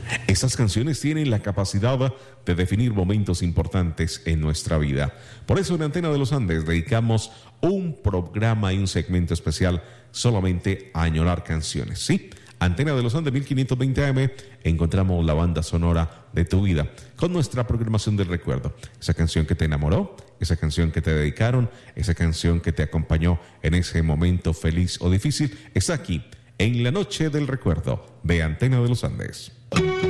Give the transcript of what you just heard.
Estas canciones tienen la capacidad de definir momentos importantes en nuestra vida. Por eso en Antena de los Andes dedicamos un programa y un segmento especial solamente a añorar canciones, ¿sí? Antena de los Andes 1520 AM, encontramos la banda sonora de tu vida con nuestra programación del recuerdo. Esa canción que te enamoró, esa canción que te dedicaron, esa canción que te acompañó en ese momento feliz o difícil, está aquí en la noche del recuerdo de Antena de los Andes.